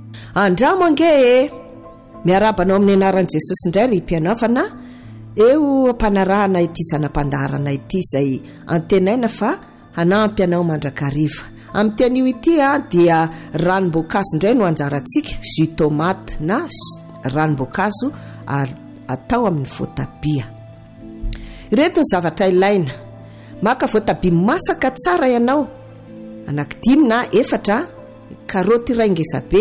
Andramo ange miarabanao amin'ny anaran'i Jesosy indray ry mpianavana eo ampanarahana ity sanam-pandarana ity izay antenaina fa hanampy anao mandrakariva. Amin'ny teny ity dia ranom-boankazo indray no anjarantsika, jus tomate na ranom-boankazo atao amin'ny voatabia. Ireto ny zavatra ilaina: maka voatabia masaka tsara ianao anankidimy na 4, karoty iray ngezabe,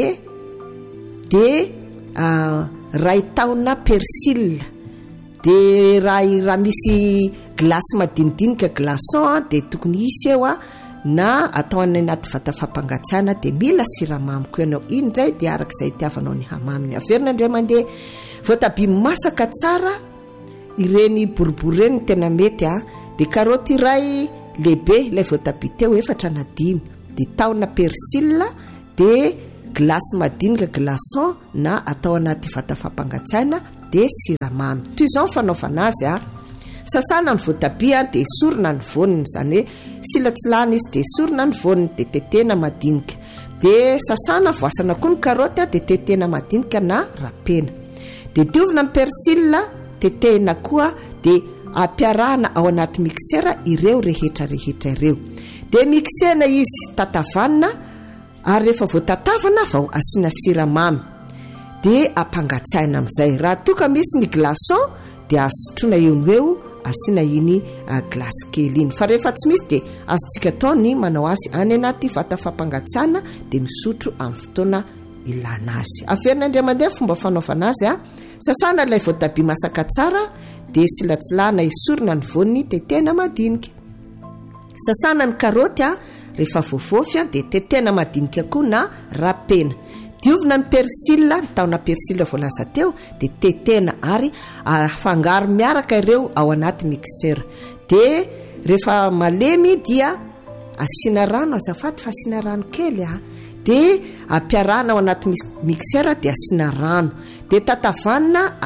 dia ray taona persile, dia raha misy glasy madinidinika glaçon dia tokony isy eo na atao any anaty vata fampangatsiahana, dia mila siramamy koa ianao. Iny indray dia arak'izay itiavanao ny hamaminy. Averina indray mandeha voatabia masaka tsara, ireny boribory ireny tena mety dia karoty iray lehibe, ilay voatabia teo 4 na 5, dia taona persile, dia glasy madinika glaçon na atao anaty vata fampangatsiahana, dia siramamy. Toy izao fanaovana azy sasana ny voatabia dia esorina ny voniny, izany hoe silatsilana izy dia esorina ny voniny, dia tetehana madinika. Dia sasana voasana koa ny karoty dia tetehana madinika na rapena. Dia diovina ny persile, tetehana koa, dia ampiarahana ao anaty mixera ireo rehetra ireo. Dia mixena izy tatavanina, ary rehefa voatatavana vao asiana siramamy, dia ampangatsiahana amin'izay. Raha toka misy ny glaçon dia asotroina eo asiana iny glasy kely iny. Fa rehefa tsy misy dia azontsika atao ny manao azy any anaty vata fampangatsiahana dia misotro amin'ny fotoana ilana azy. Averina indray mandeha fomba fanaovana azy sasana ilay voatabia masaka tsara, dia silatsilana esorina ny voniny, tetehana madinika. Sasana ny karoty rehefa voavofy dia tetehana madinika koa na rapena. Diovina ny persile, taona persile voalaza teo, dia tetehana ary afangaro miaraka ireo ao anaty mixeur. Dia rehefa malemy dia asiana rano, azafady fa asiana rano kely dia ampiarahana ao anaty mixeur, dia asiana rano, dia tatavanina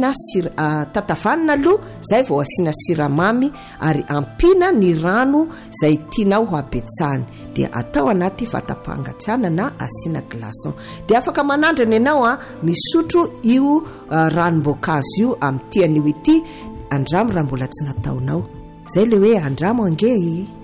aloha zay vao asiana siramamy, ary ampina ny rano zay tianao ho abetsahany, dia atao anaty vata-pangatsiahana na asiana glaçon. Dia afaka manandrana ianao misotro io ranom-boankazo io amin'ny tian'io ity. Andramo raha mbola tsy nataonao. Zay le hoe andramo ange.